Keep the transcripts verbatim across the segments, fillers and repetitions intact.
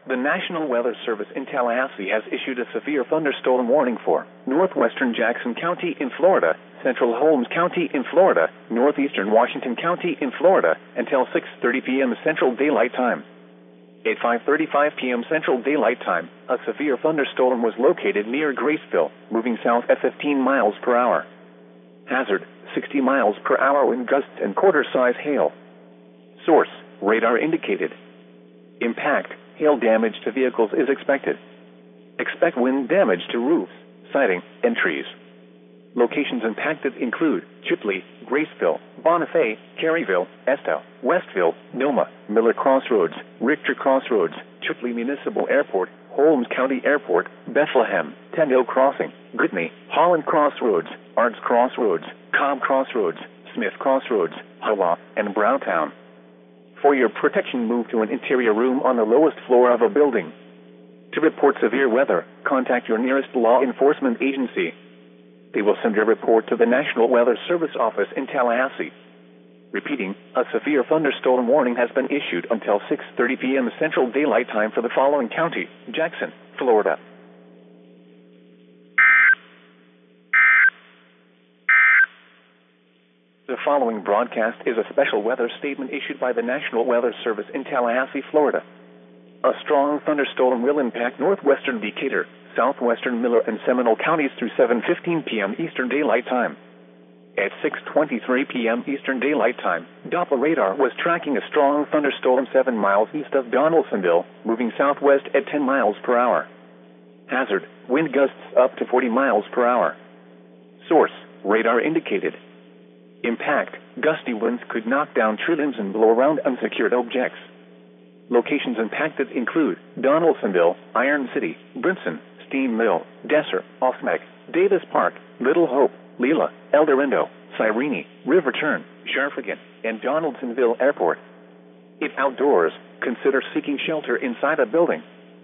The National Weather Service in Tallahassee has issued a severe thunderstorm warning for northwestern Jackson County in Florida, central Holmes County in Florida, northeastern Washington County in Florida, until six thirty p.m. Central Daylight Time. At five thirty-five p.m. Central Daylight Time, a severe thunderstorm was located near Graceville, moving south at fifteen miles per hour. Hazard, sixty miles per hour wind gusts and quarter-size hail. Source, radar indicated. Impact, hail damage to vehicles is expected. Expect wind damage to roofs, siding, and trees. Locations impacted include Chipley, Graceville, Bonifay, Caryville, Esta, Westville, Noma, Miller Crossroads, Richter Crossroads, Chipley Municipal Airport, Holmes County Airport, Bethlehem, Tyndale Crossing, Whitney, Holland Crossroads, Arts Crossroads, Cobb Crossroads, Smith Crossroads, Hawa, and Browntown. For your protection, move to an interior room on the lowest floor of a building. To report severe weather, contact your nearest law enforcement agency. They will send your report to the National Weather Service office in Tallahassee. Repeating, a severe thunderstorm warning has been issued until six thirty p.m. Central Daylight Time for the following county: Jackson, Florida. The following broadcast is a special weather statement issued by the National Weather Service in Tallahassee, Florida. A strong thunderstorm will impact northwestern Decatur, southwestern Miller, and Seminole counties through seven fifteen p.m. Eastern Daylight Time. At six twenty-three p.m. Eastern Daylight Time, Doppler radar was tracking a strong thunderstorm seven miles east of Donaldsonville, moving southwest at ten miles per hour. Hazard, wind gusts up to forty miles per hour. Source, radar indicated. Impact, gusty winds could knock down tree limbs and blow around unsecured objects. Locations impacted include Donaldsonville, Iron City, Brinson, Steam Mill, Desser, Osmeg, Davis Park, Little Hope, Leela, El Dorado, Cyrene, River Turn, Sharphagan, and Donaldsonville Airport. If outdoors, consider seeking shelter inside a building.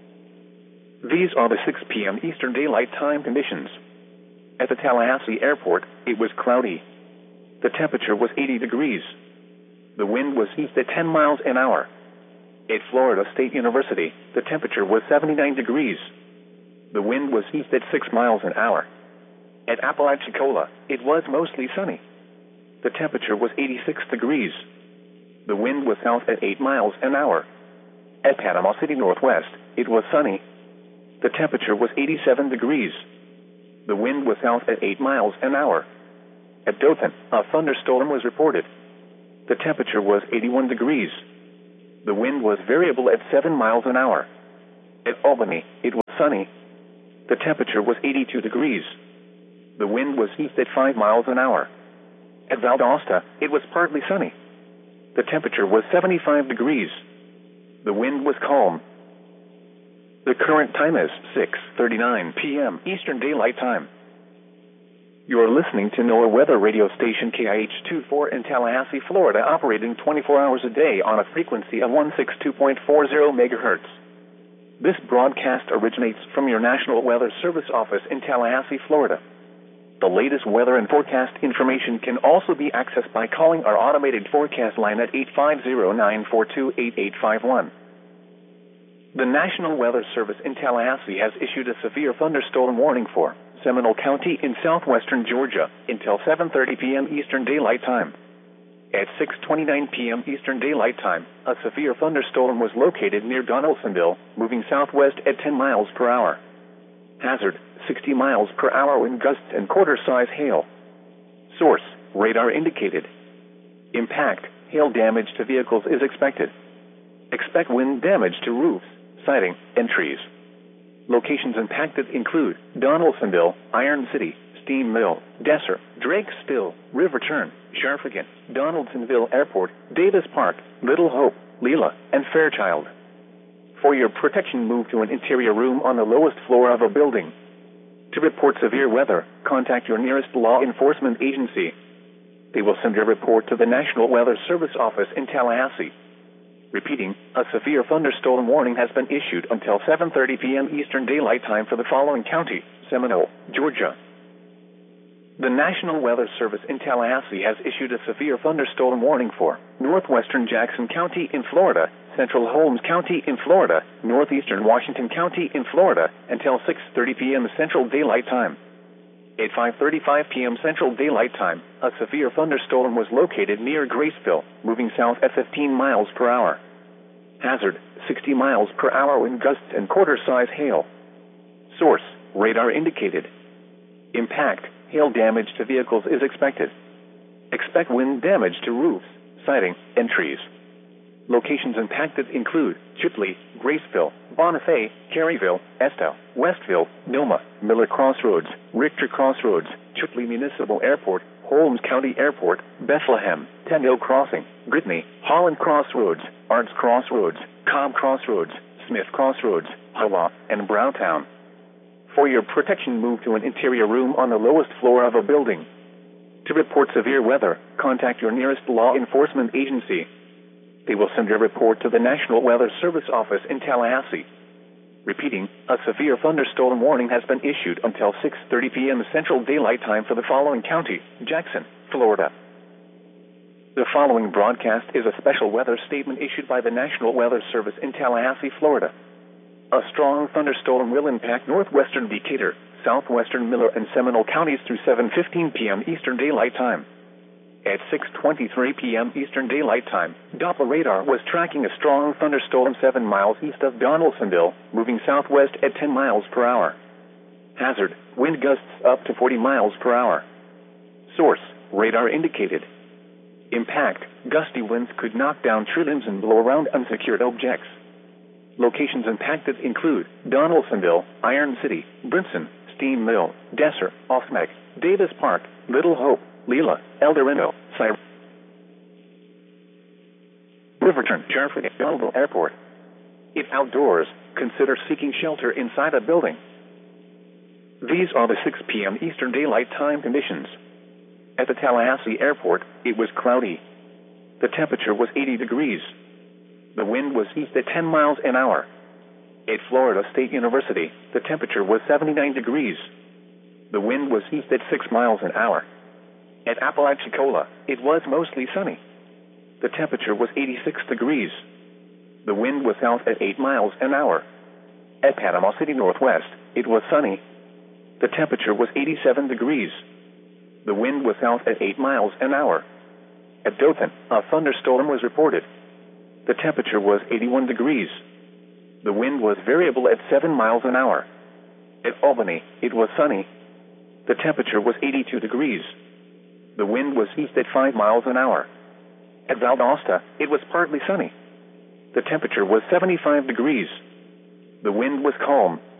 These are the six p.m. Eastern Daylight Time conditions. At the Tallahassee Airport, it was cloudy. The temperature was eighty degrees. The wind was east at ten miles an hour. At Florida State University, the temperature was seventy-nine degrees. The wind was east at six miles an hour. At Apalachicola, it was mostly sunny. The temperature was eighty-six degrees. The wind was south at eight miles an hour. At Panama City Northwest, it was sunny. The temperature was eighty-seven degrees. The wind was south at eight miles an hour. At Dothan, a thunderstorm was reported. The temperature was eighty-one degrees. The wind was variable at seven miles an hour. At Albany, it was sunny. The temperature was eighty-two degrees. The wind was east at five miles an hour. At Valdosta, it was partly sunny. The temperature was seventy-five degrees. The wind was calm. The current time is six thirty-nine p.m. Eastern Daylight Time. You are listening to NOAA Weather Radio Station K I H twenty-four in Tallahassee, Florida, operating twenty-four hours a day on a frequency of one sixty-two point four zero megahertz. This broadcast originates from your National Weather Service office in Tallahassee, Florida. The latest weather and forecast information can also be accessed by calling our automated forecast line at eight five zero, nine four two, eight eight five one. The National Weather Service in Tallahassee has issued a severe thunderstorm warning for Seminole County in southwestern Georgia until seven thirty p.m. Eastern Daylight Time. At six twenty-nine p.m. Eastern Daylight Time, a severe thunderstorm was located near Donaldsonville, moving southwest at ten miles per hour. Hazard, sixty miles per hour wind gusts and quarter-size hail. Source, radar indicated. Impact, hail damage to vehicles is expected. Expect wind damage to roofs, siding, and trees. Locations impacted include Donaldsonville, Iron City, Steam Mill, Desser, Drakesville, River Turn, Sharphagan, Donaldsonville Airport, Davis Park, Little Hope, Leela, and Fairchild. For your protection, move to an interior room on the lowest floor of a building. To report severe weather, contact your nearest law enforcement agency. They will send your report to the National Weather Service office in Tallahassee. Repeating, a severe thunderstorm warning has been issued until seven thirty p.m. Eastern Daylight Time for the following county: Seminole, Georgia. The National Weather Service in Tallahassee has issued a severe thunderstorm warning for northwestern Jackson County in Florida, Central Holmes County in Florida, northeastern Washington County in Florida, until six thirty p.m. Central Daylight Time. At five thirty-five p.m. Central Daylight Time, a severe thunderstorm was located near Graceville, moving south at fifteen miles per hour. Hazard, sixty miles per hour wind gusts and quarter-size hail. Source, radar indicated. Impact, hail damage to vehicles is expected. Expect wind damage to roofs, siding, and trees. Locations impacted include Chipley, Graceville, Bonifay, Caryville, Estill, Westville, Noma, Miller Crossroads, Richter Crossroads, Chipley Municipal Airport, Holmes County Airport, Bethlehem, Ten Hill Crossing, Brittany, Holland Crossroads, Arts Crossroads, Cobb Crossroads, Smith Crossroads, Hawa, and Browntown. For your protection, move to an interior room on the lowest floor of a building. To report severe weather, contact your nearest law enforcement agency. They will send your report to the National Weather Service office in Tallahassee. Repeating, a severe thunderstorm warning has been issued until six thirty p.m. Central Daylight Time for the following county: Jackson, Florida. The following broadcast is a special weather statement issued by the National Weather Service in Tallahassee, Florida. A strong thunderstorm will impact northwestern Decatur, southwestern Miller and Seminole counties through seven fifteen p.m. Eastern Daylight Time. At six twenty-three p.m. Eastern Daylight Time, Doppler radar was tracking a strong thunderstorm seven miles east of Donaldsonville, moving southwest at ten miles per hour. Hazard, wind gusts up to forty miles per hour. Source, radar indicated. Impact, gusty winds could knock down tree limbs and blow around unsecured objects. Locations impacted include Donaldsonville, Iron City, Brinson, Steam Mill, Desser, Osmek, Davis Park, Little Hope, Leela, El Dorado, Cyr, Riverton, Jarford, Belleville Airport. If outdoors, consider seeking shelter inside a building. These are the six p.m. Eastern Daylight Time conditions. At the Tallahassee Airport, it was cloudy. The temperature was eighty degrees. The wind was east at ten miles an hour. At Florida State University, the temperature was seventy-nine degrees. The wind was east at six miles an hour. At Apalachicola, it was mostly sunny. The temperature was eighty-six degrees. The wind was south at eight miles an hour. At Panama City Northwest, it was sunny. The temperature was eighty-seven degrees. The wind was south at eight miles an hour. At Dothan, a thunderstorm was reported. The temperature was eighty-one degrees. The wind was variable at seven miles an hour. At Albany, it was sunny. The temperature was eighty-two degrees. The wind was east at five miles an hour. At Valdosta, it was partly sunny. The temperature was seventy-five degrees. The wind was calm.